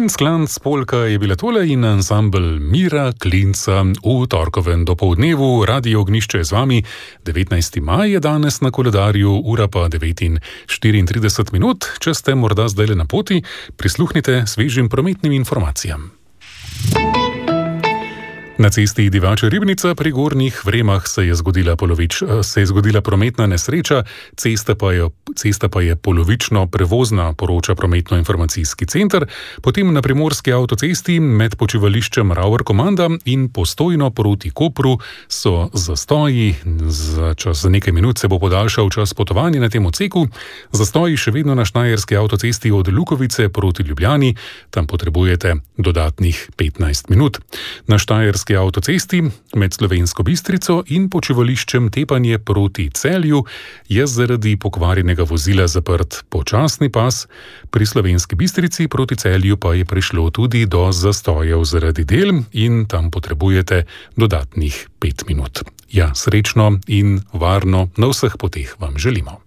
Klinc, polka je bila tole in ansambl Mira Klinca v torkovem dopoldnevu. Radio Ognišče je z vami. 19. maj je danes na koledarju, ura pa 9:34. Če ste morda zdajle na poti, prisluhnite svežim prometnim informacijam. Na cesti Divača Ribnica pri Gornjih Vremah se je zgodila prometna nesreča, cesta pa je polovično prevozna, poroča prometno-informacijski center. Potem na primorski avtocesti med počivališčem Ravr Komanda in Postojno proti Kopru so zastoji. Za nekaj minut se bo podaljšal čas potovanja na tem odseku. Zastoji še vedno na štajerski avtocesti od Lukovice proti Ljubljani, tam potrebujete dodatnih 15 minut. Na štajerski avtocesti med Slovensko Bistrico in počivališčem Tepanje proti Celju je zaradi pokvarjenega vozila zaprt počasni pas, pri Slovenski Bistrici proti Celju pa je prišlo tudi do zastojev zaradi del in tam potrebujete dodatnih 5 minut. Ja, srečno in varno na vseh poteh vam želimo.